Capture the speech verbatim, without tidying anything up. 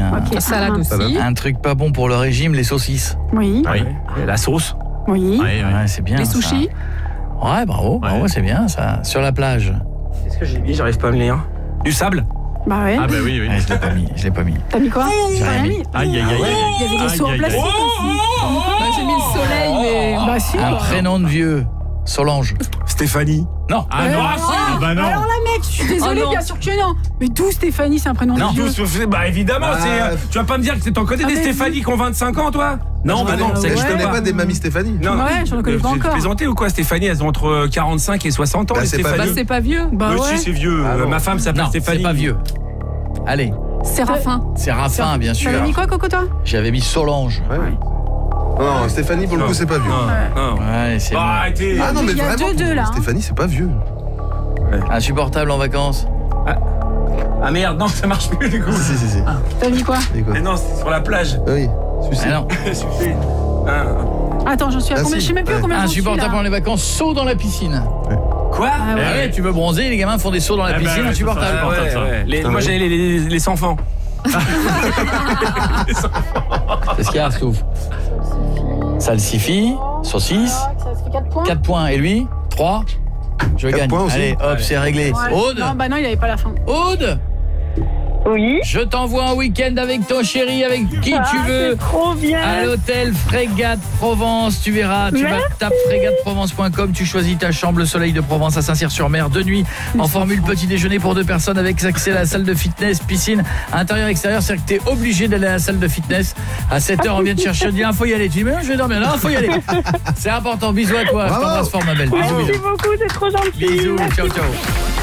un... Ok, salade ah, aussi. Un truc pas bon pour le régime, les saucisses. Oui. Oui. Et la sauce. Oui. Ouais, ouais, c'est bien. Les sushis. Ça. Ouais, bravo, bravo, ouais. C'est bien ça. Sur la plage. Qu'est-ce que j'ai mis? J'arrive pas à me lire. Du sable. Bah ouais. Ah bah oui, oui. Ouais, je l'ai pas mis, je l'ai pas mis. T'as mis quoi? J'ai rien mis. Aïe, aïe, aïe. Il y avait des sauts en plastique aussi. Bah, j'ai mis le soleil, mais... Bah si. Un prénom de vieux. Solange. Stéphanie. Non. Ah non, Ah, ah bah non. Alors là, mec, je suis désolée, Oh non. bien sûr que non. Mais d'où Stéphanie, c'est un prénom Non. de vieux. Tous, bah évidemment, Bah, c'est, euh, tu vas pas me dire que c'est t'en connais Ah, des mais Stéphanie qui ont vingt-cinq ans, toi? Non, bah non, c'est je que je connais peux pas des mamies Stéphanie. Non, Ouais, j'en connais pas vous encore. plaisantez ou quoi, Stéphanie? Elles ont entre quarante-cinq et soixante ans, Bah, les c'est pas Stéphanie. Bah, c'est pas vieux. Bah Oui, ouais. si, c'est vieux. Ah Euh, bon. Ma femme s'appelle Non, Stéphanie. c'est pas vieux. Allez, Séraphin. c'est Raffin, bien sûr. T'avais mis quoi, Coco, toi? J'avais mis Solange. Ouais. Non, Stéphanie, pour le Non. coup, c'est pas vieux. Non, non. Ouais, c'est Bah, bon. arrêtez. Ah non, mais Il y a vraiment, deux, deux, là, hein. Stéphanie, c'est pas vieux. Insupportable en vacances. Ah merde, non, ça marche plus du coup. Si, si, si. T'as mis quoi? Et quoi? Mais non, c'est sur la plage. Ah oui, suicide. Ah non. Suffit. Ah. Attends, j'en suis à Ah, combien? si. Je sais même plus à Ouais. combien j'en suis Insupportable là. pendant les vacances, saut dans la piscine. Quoi? Ah ouais. Eh ouais, tu veux bronzer, les gamins font des sauts dans la Ah bah piscine, ouais, insupportable. Ah ouais, ouais. Les- Putain, moi, ouais. j'ai les, les, les sans enfants. Qu'est-ce qu'il y a, Stouff? Salsifis, saucisse, Ça se fait quatre points. quatre points. Et lui, trois. Je Quatre gagne. points aussi. Allez, hop, Allez. c'est réglé. Ouais. Aude, Non, bah non, il avait pas la fin. Aude, Oui. je t'envoie un week-end avec ton chéri, avec qui Ah, tu veux. c'est trop bien. À l'hôtel Frégate Provence, tu verras, tu vas taper frégate provence point com, tu choisis ta chambre, le soleil de Provence à Saint-Cyr-sur-Mer, de nuit, en formule petit déjeuner pour deux personnes avec accès à la salle de fitness, piscine, intérieur, extérieur, c'est-à-dire que t'es obligé d'aller à la salle de fitness. À sept heures, on vient te chercher, on dit, ah, faut y aller. Tu dis, mais non, je vais dormir, non, faut y aller. C'est important, bisous à toi, je Bravo. t'embrasse fort, ma belle. Bisous, Merci bisous. beaucoup, c'est trop gentil. Bisous, Merci ciao, ciao.